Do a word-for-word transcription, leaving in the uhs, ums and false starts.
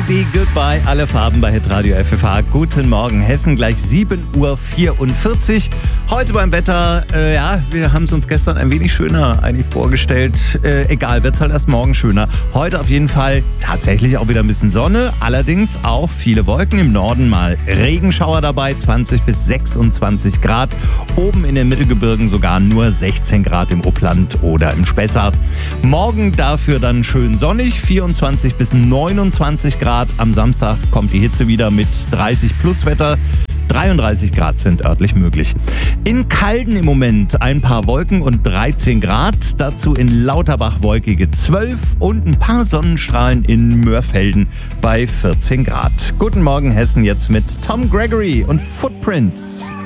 Baby Goodbye, alle Farben bei Hitradio F F H. Guten Morgen Hessen, gleich sieben Uhr vierundvierzig. Heute beim Wetter, äh, ja, wir haben es uns gestern ein wenig schöner eigentlich vorgestellt. Äh, egal, wird es halt erst morgen schöner. Heute auf jeden Fall tatsächlich auch wieder ein bisschen Sonne, allerdings auch viele Wolken. Im Norden mal Regenschauer dabei, zwanzig bis sechsundzwanzig Grad. Oben in den Mittelgebirgen sogar nur sechzehn Grad im Upland oder im Spessart. Morgen dafür dann schön sonnig, vierundzwanzig bis neunundzwanzig Grad. Am Samstag kommt die Hitze wieder mit dreißig plus Wetter. dreiunddreißig Grad sind örtlich möglich. In Calden im Moment ein paar Wolken und dreizehn Grad. Dazu in Lauterbach wolkige zwölf und ein paar Sonnenstrahlen in Mörfelden bei vierzehn Grad. Guten Morgen Hessen jetzt mit Tom Gregory und Footprints.